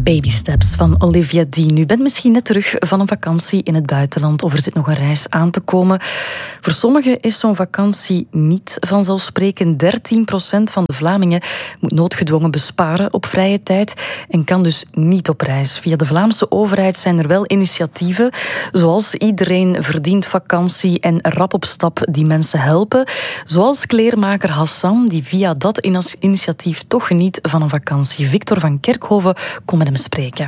Baby Steps van Olivia Dean. U bent misschien net terug van een vakantie in het buitenland of er zit nog een reis aan te komen. Voor sommigen is zo'n vakantie niet vanzelfsprekend. 13% van de Vlamingen moet noodgedwongen besparen op vrije tijd en kan dus niet op reis. Via de Vlaamse overheid zijn er wel initiatieven, zoals Iedereen verdient vakantie en Rap op stap die mensen helpen. Zoals kleermaker Hassan, die via dat initiatief toch geniet van een vakantie. Victor van Kerkhoven kon met hem spreken.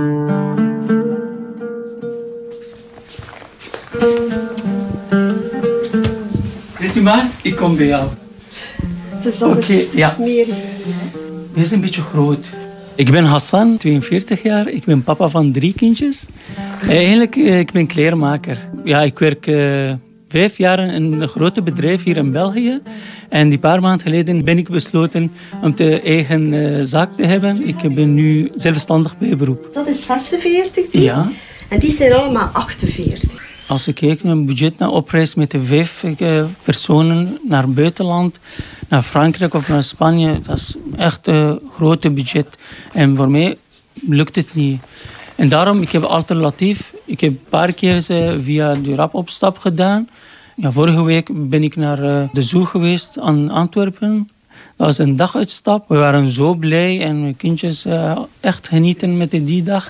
Zit u maar, ik kom bij jou. Dus dat is smerig. Dit is een beetje groot. Ik ben Hassan, 42 jaar. Ik ben papa van 3 kindjes. Eigenlijk, ik ben kleermaker. Ja, ik werk 5 jaar in een grote bedrijf hier in België. En die paar maanden geleden ben ik besloten om de eigen zaak te hebben. Ik ben nu zelfstandig bij beroep. Dat is 46 die? Ja. En die zijn allemaal 48. Als ik kijk naar mijn budget naar opreis met de 5 personen naar het buitenland, naar Frankrijk of naar Spanje, dat is echt een grote budget. En voor mij lukt het niet. En daarom, ik heb een alternatief. Ik heb een paar keer via de Rap op stap gedaan. Ja, vorige week ben ik naar de zoo geweest aan Antwerpen. Dat was een daguitstap. We waren zo blij en mijn kindjes echt genieten met die dag.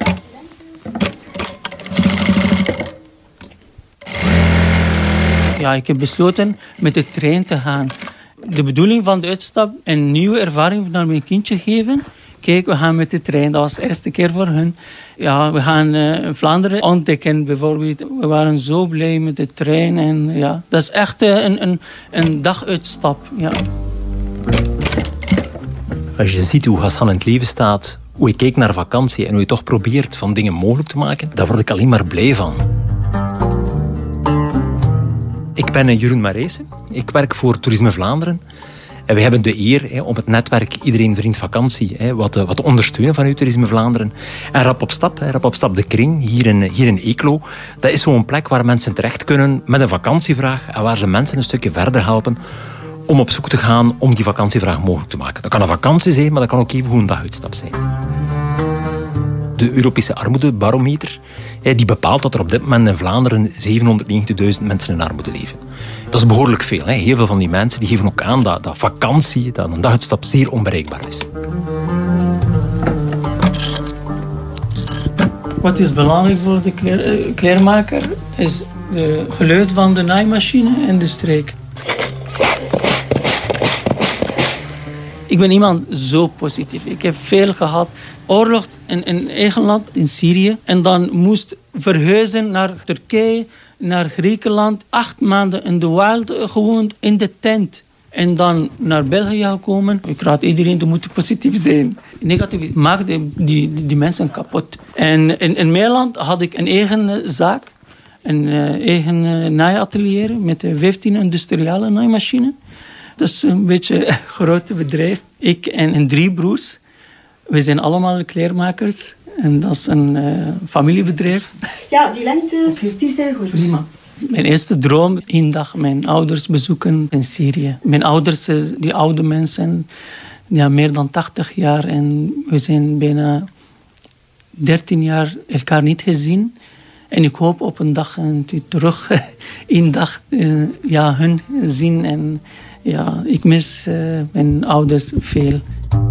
Ja, ik heb besloten met de trein te gaan. De bedoeling van de uitstap een nieuwe ervaring naar mijn kindje geven. Kijk, we gaan met de trein. Dat was de eerste keer voor hun. Ja, we gaan Vlaanderen ontdekken bijvoorbeeld. We waren zo blij met de trein. En ja, dat is echt een daguitstap. Ja. Als je ziet hoe Hassan in het leven staat, hoe je kijkt naar vakantie en hoe je toch probeert van dingen mogelijk te maken, daar word ik alleen maar blij van. Ik ben Jeroen Marijsen. Ik werk voor Toerisme Vlaanderen. En we hebben de eer om het netwerk Iedereen verdient vakantie wat te ondersteunen vanuit Toerisme Vlaanderen. En Rap op stap de Kring, hier in Eeklo. Dat is zo'n plek waar mensen terecht kunnen met een vakantievraag en waar ze mensen een stukje verder helpen om op zoek te gaan om die vakantievraag mogelijk te maken. Dat kan een vakantie zijn, maar dat kan ook even een daguitstap zijn. De Europese armoedebarometer die bepaalt dat er op dit moment in Vlaanderen 790.000 mensen in armoede leven. Dat is behoorlijk veel. Heel veel van die mensen die geven ook aan dat vakantie, dat een daguitstap zeer onbereikbaar is. Wat is belangrijk voor de kleermaker is het geluid van de naaimachine en de streek. Ik ben iemand zo positief. Ik heb veel gehad. Oorlog in eigen land, in Syrië. En dan moest verhuizen naar Turkije, naar Griekenland. 8 maanden in de wild gewoond, in de tent. En dan naar België gekomen. Ik raad iedereen te moeten positief zijn. Negatief maakt die mensen kapot. En in mijn land had ik een eigen zaak. Een eigen naaiatelier met 15 industriële naaimachines. Dat is een beetje een groot bedrijf. Ik en 3 broers. We zijn allemaal kleermakers. En dat is een familiebedrijf. Ja, die lengtes die zijn goed. Prima. Mijn eerste droom, 1 dag mijn ouders bezoeken in Syrië. Mijn ouders, die oude mensen, ja, meer dan 80 jaar. En we zijn bijna 13 jaar elkaar niet gezien. En ik hoop op een dag terug 1 dag hun zien. En ja, ik mis mijn ouders veel.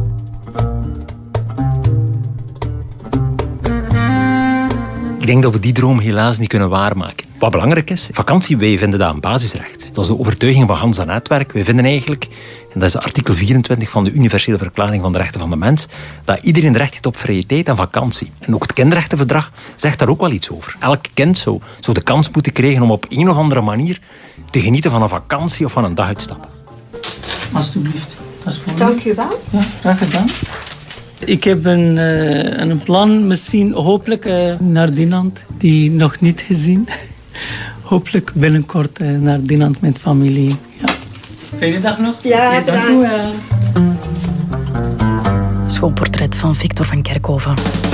Ik denk dat we die droom helaas niet kunnen waarmaken. Wat belangrijk is, vakantie, wij vinden dat een basisrecht. Dat is de overtuiging van Hans en Netwerk. Wij vinden eigenlijk, en dat is artikel 24 van de Universele Verklaring van de Rechten van de Mens, dat iedereen recht heeft op vrije tijd en vakantie. En ook het kinderrechtenverdrag zegt daar ook wel iets over. Elk kind zou de kans moeten krijgen om op een of andere manier te genieten van een vakantie of van een daguitstap. Alsjeblieft. Dat is voor Dank u wel. Ja, graag gedaan. Ik heb een plan, misschien hopelijk naar Dinant, die nog niet gezien. Hopelijk binnenkort naar Dinant met familie. Ja. Fijne dag nog. Ja, dank u wel. Schoon portret van Victor van Kerkhoven.